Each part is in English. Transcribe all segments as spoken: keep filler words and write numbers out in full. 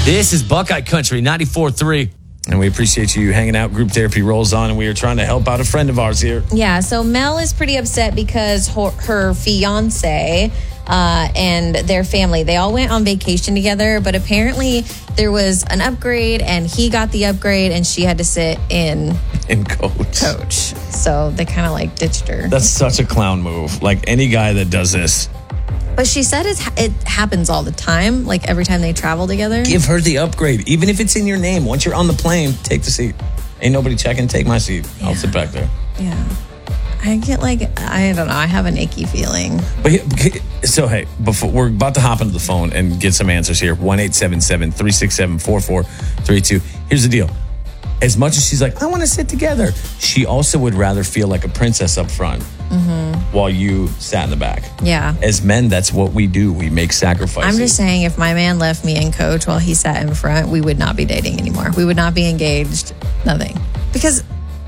This is Buckeye Country ninety-four three. And we appreciate you hanging out. Group therapy rolls on, and we are trying to help out a friend of ours here. Yeah, so Mel is pretty upset because her, her fiance uh, and their family, they all went on vacation together, but apparently there was an upgrade, and he got the upgrade, and she had to sit in... In coach. Coach. So they kind of like ditched her. That's such a clown move. Like any guy that does this. But she said it's, it happens all the time, like every time they travel together. Give her the upgrade, even if it's in your name. Once you're on the plane, take the seat. Ain't nobody checking, take my seat. I'll yeah. sit back there. Yeah. I get like, I don't know, I have an icky feeling. But so, hey, before we're about to hop into the phone and get some answers here. one eight seven seven, three six seven, four four three two. Here's the deal. As much as she's like, I want to sit together, she also would rather feel like a princess up front mm-hmm. while you sat in the back. Yeah. As men, that's what we do. We make sacrifices. I'm just saying, if my man left me in coach while he sat in front, we would not be dating anymore. We would not be engaged. Nothing. Because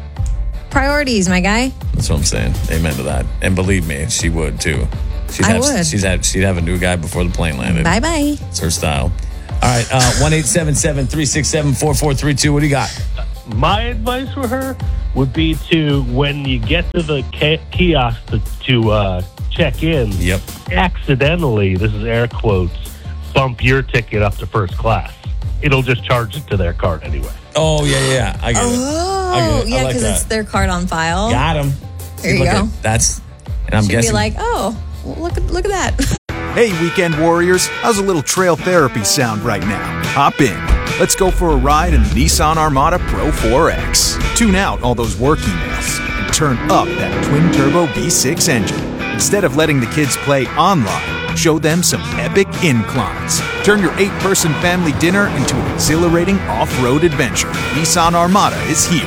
priorities, my guy. That's what I'm saying. Amen to that. And believe me, she would too. She'd I have, would. She's had, she'd have a new guy before the plane landed. Bye-bye. It's her style. All right, uh, one eight seven seven, three six seven, four four three two. What do you got? My advice for her would be to, when you get to the kiosk to, to uh, check in, yep. accidentally, this is air quotes, bump your ticket up to first class. It'll just charge it to their card anyway. Oh, yeah, yeah. I get oh, it. I get it. yeah, because like it's their card on file. Got him. There you look go. At, that's, and I'm She'd guessing. be like, oh, look, look at that. Hey, weekend warriors, how's a little trail therapy sound right now? Hop in. Let's go for a ride in the Nissan Armada Pro four X. Tune out all those work emails and turn up that twin-turbo V six engine. Instead of letting the kids play online, show them some epic inclines. Turn your eight-person family dinner into an exhilarating off-road adventure. Nissan Armada is here.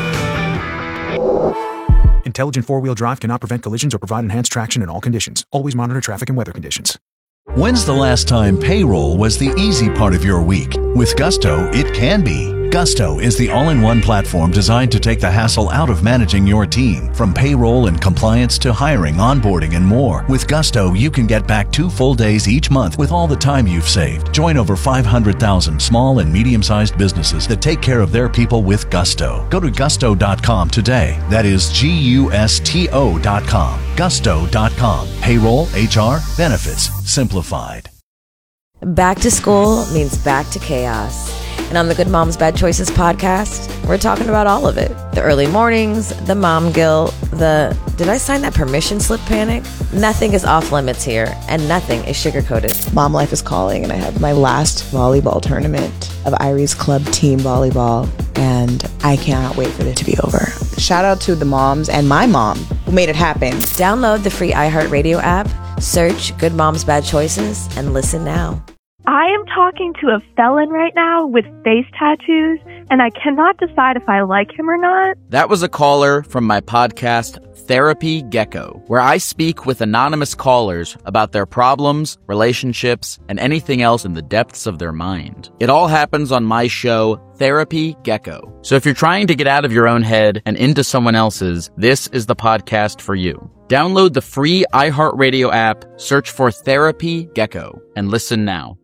Intelligent four-wheel drive cannot prevent collisions or provide enhanced traction in all conditions. Always monitor traffic and weather conditions. When's the last time payroll was the easy part of your week? With Gusto, it can be. Gusto is the all-in-one platform designed to take the hassle out of managing your team. From payroll and compliance to hiring, onboarding, and more. With Gusto, you can get back two full days each month with all the time you've saved. Join over five hundred thousand small and medium-sized businesses that take care of their people with Gusto. Go to gusto dot com today. That is G U S T O dot com. gusto dot com. Payroll, H R, benefits, simplified. Back to school means back to chaos. And on the Good Moms Bad Choices podcast, we're talking about all of it. The early mornings, the mom guilt, the did I sign that permission slip panic? Nothing is off limits here, and nothing is sugarcoated. Mom life is calling, and I have my last volleyball tournament of Irie's Club team volleyball, and I cannot wait for it to be over. Shout out to the moms and my mom who made it happen. Download the free iHeartRadio app, search Good Moms Bad Choices, and listen now. I am talking to a felon right now with face tattoos, and I cannot decide if I like him or not. That was a caller from my podcast, Therapy Gecko, where I speak with anonymous callers about their problems, relationships, and anything else in the depths of their mind. It all happens on my show, Therapy Gecko. So if you're trying to get out of your own head and into someone else's, this is the podcast for you. Download the free iHeartRadio app, search for Therapy Gecko, and listen now.